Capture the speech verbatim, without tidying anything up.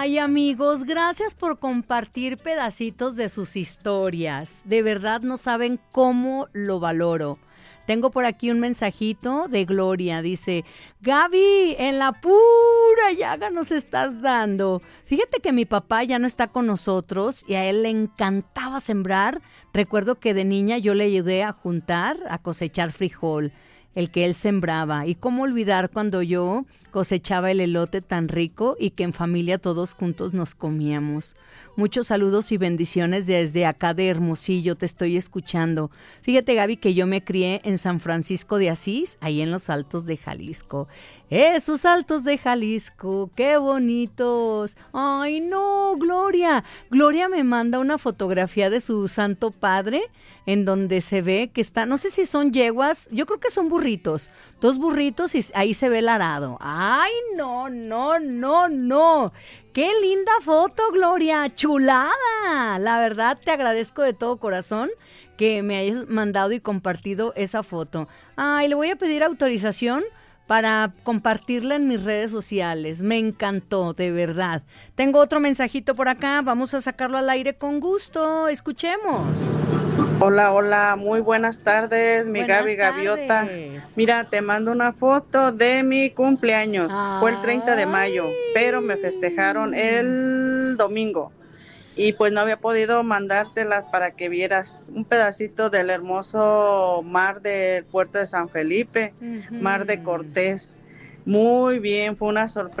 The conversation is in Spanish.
Ay, amigos, gracias por compartir pedacitos de sus historias. De verdad no saben cómo lo valoro. Tengo por aquí un mensajito de Gloria. Dice, Gaby, en la pura llaga nos estás dando. Fíjate que mi papá ya no está con nosotros y a él le encantaba sembrar. Recuerdo que de niña yo le ayudé a juntar, a cosechar frijol, el que él sembraba. Y cómo olvidar cuando yo cosechaba el elote tan rico y que en familia todos juntos nos comíamos. Muchos saludos y bendiciones desde acá de Hermosillo, te estoy escuchando. Fíjate, Gaby, que yo me crié en San Francisco de Asís, ahí en los Altos de Jalisco. ¡Esos Altos de Jalisco! ¡Qué bonitos! ¡Ay, no, Gloria! Gloria me manda una fotografía de su Santo Padre, en donde se ve que está, no sé si son yeguas, yo creo que son burritos, dos burritos y ahí se ve el arado. ¡Ay, no, no, no, no! ¡Qué linda foto, Gloria! ¡Chulada! La verdad, te agradezco de todo corazón que me hayas mandado y compartido esa foto. Ay, le voy a pedir autorización para compartirla en mis redes sociales. Me encantó, de verdad. Tengo otro mensajito por acá, vamos a sacarlo al aire con gusto. Escuchemos. Hola, hola, muy buenas tardes, mi Buenas Gaby Gaviota. tardes. Mira, te mando una foto de mi cumpleaños. Fue el treinta de mayo, pero me festejaron el domingo. Y pues no había podido mandártelas para que vieras un pedacito del hermoso mar del puerto de San Felipe, Uh-huh. mar de Cortés. Muy bien, fue una sorpresa.